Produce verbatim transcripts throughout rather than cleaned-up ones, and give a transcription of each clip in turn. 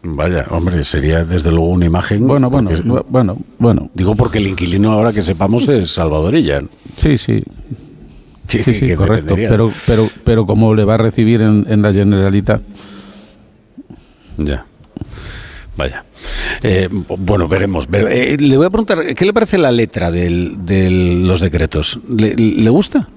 Vaya, hombre, sería desde luego una imagen... Bueno, bueno, porque, bueno, bueno. Digo porque el inquilino, ahora que sepamos, es Salvador Illa. Sí, sí. Sí, sí, sí, correcto. Pero, pero, pero como le va a recibir en, en la Generalitat. Ya. Vaya. Eh, bueno, veremos. Pero, eh, le voy a preguntar, ¿qué le parece la letra de del, los decretos? ¿Le, ¿Le gusta?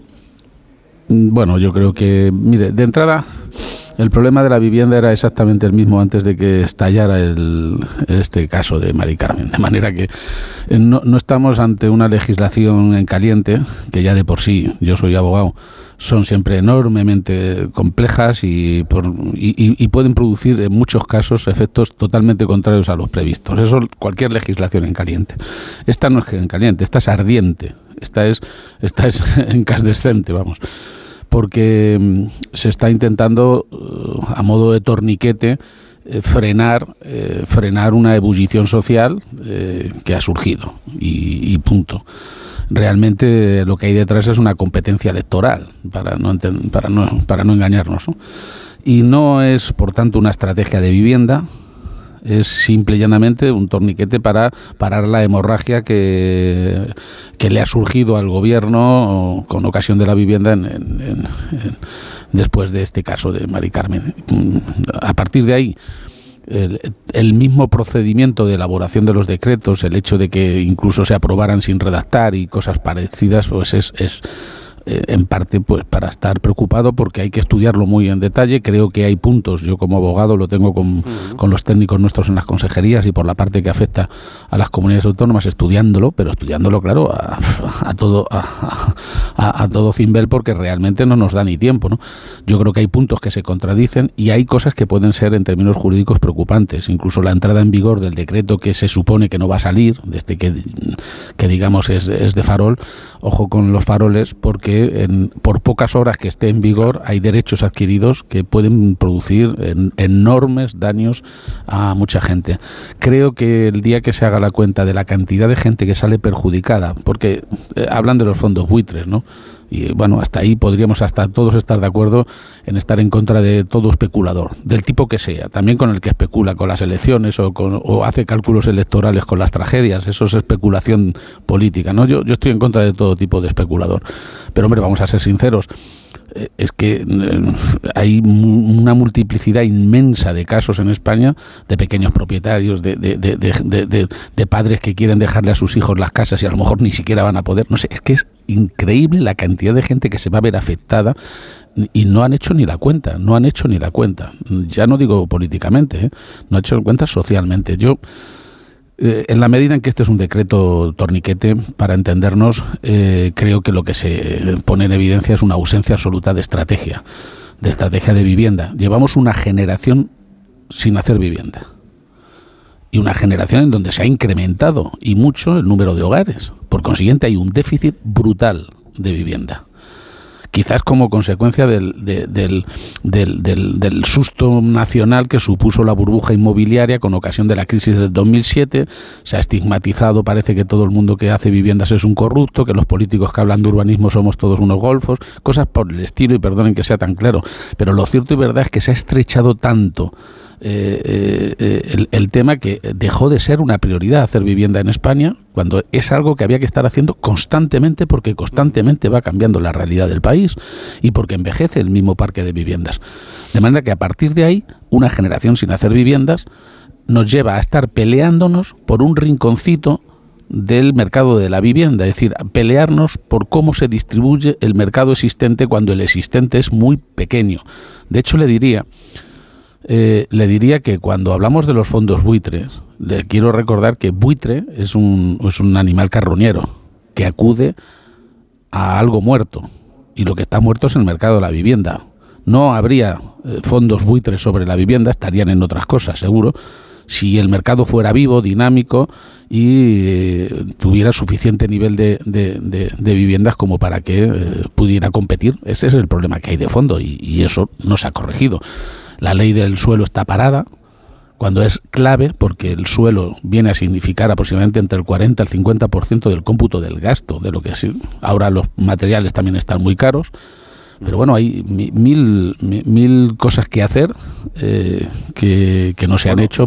Bueno, yo creo que, mire, de entrada, el problema de la vivienda era exactamente el mismo antes de que estallara el, este caso de Mari Carmen. De manera que no, no estamos ante una legislación en caliente, que ya de por sí, yo soy abogado, son siempre enormemente complejas y, por, y, y pueden producir en muchos casos efectos totalmente contrarios a los previstos. Eso cualquier legislación en caliente. Esta no es en caliente, esta es ardiente, esta es, esta es incandescente, vamos. Porque se está intentando, a modo de torniquete, eh, frenar eh, frenar una ebullición social eh, que ha surgido y, y punto. Realmente lo que hay detrás es una competencia electoral, para no enten- para no para no engañarnos, ¿no? Y no es, por tanto, una estrategia de vivienda. Es simple y llanamente un torniquete para parar la hemorragia que, que le ha surgido al gobierno con ocasión de la vivienda en, en, en, en, después de este caso de Mari Carmen. A partir de ahí, el, el mismo procedimiento de elaboración de los decretos, el hecho de que incluso se aprobaran sin redactar y cosas parecidas, pues es... es en parte pues para estar preocupado, porque hay que estudiarlo muy en detalle. Creo que hay puntos, yo como abogado lo tengo con, uh-huh. con los técnicos nuestros en las consejerías y por la parte que afecta a las comunidades autónomas, estudiándolo, pero estudiándolo claro a, a todo a, a, a todo cimbel, porque realmente no nos da ni tiempo, ¿no? Yo creo que hay puntos que se contradicen y hay cosas que pueden ser en términos jurídicos preocupantes. Incluso la entrada en vigor del decreto que se supone que no va a salir, desde que, que digamos es, es de farol. Ojo con los faroles, porque En, por pocas horas que esté en vigor hay derechos adquiridos que pueden producir en, enormes daños a mucha gente. Creo que el día que se haga la cuenta de la cantidad de gente que sale perjudicada, porque eh, hablan de los fondos buitres, ¿no? Y bueno, hasta ahí podríamos hasta todos estar de acuerdo en estar en contra de todo especulador, del tipo que sea, también con el que especula con las elecciones o, con, o hace cálculos electorales con las tragedias. Eso es especulación política, ¿no? Yo, yo estoy en contra de todo tipo de especulador, pero hombre, vamos a ser sinceros, eh, es que eh, hay mu- una multiplicidad inmensa de casos en España de pequeños propietarios, de, de, de, de, de, de, de padres que quieren dejarle a sus hijos las casas y a lo mejor ni siquiera van a poder, no sé, es que es increíble la cantidad de gente que se va a ver afectada y no han hecho ni la cuenta, no han hecho ni la cuenta. Ya no digo políticamente, ¿eh? No han hecho cuenta socialmente. Yo, eh, en la medida en que este es un decreto torniquete, para entendernos, eh, creo que lo que se pone en evidencia es una ausencia absoluta de estrategia, de estrategia de vivienda. Llevamos una generación sin hacer vivienda. Y una generación en donde se ha incrementado y mucho el número de hogares. Por consiguiente, hay un déficit brutal de vivienda. Quizás como consecuencia del, de, del, del, del, del susto nacional que supuso la burbuja inmobiliaria con ocasión de la crisis del dos mil siete. Se ha estigmatizado, parece que todo el mundo que hace viviendas es un corrupto, que los políticos que hablan de urbanismo somos todos unos golfos, cosas por el estilo, y perdonen que sea tan claro. Pero lo cierto y verdad es que se ha estrechado tanto Eh, eh, el, el tema que dejó de ser una prioridad hacer vivienda en España, cuando es algo que había que estar haciendo constantemente, porque constantemente va cambiando la realidad del país y porque envejece el mismo parque de viviendas. De manera que a partir de ahí, una generación sin hacer viviendas nos lleva a estar peleándonos por un rinconcito del mercado de la vivienda, es decir, a pelearnos por cómo se distribuye el mercado existente cuando el existente es muy pequeño. De hecho, le diría Eh, le diría que cuando hablamos de los fondos buitres, le quiero recordar que buitre es un, es un animal carroñero que acude a algo muerto, y lo que está muerto es el mercado de la vivienda. No habría eh, fondos buitres sobre la vivienda, estarían en otras cosas, seguro, si el mercado fuera vivo, dinámico y eh, tuviera suficiente nivel de, de, de, de viviendas como para que eh, pudiera competir. Ese es el problema que hay de fondo, y, y eso no se ha corregido. La ley del suelo está parada, cuando es clave, porque el suelo viene a significar aproximadamente entre el cuarenta y el cincuenta por ciento del cómputo del gasto, de lo que es. Ahora los materiales también están muy caros, pero bueno, hay mil, mil, mil cosas que hacer eh, que, que no se han hecho.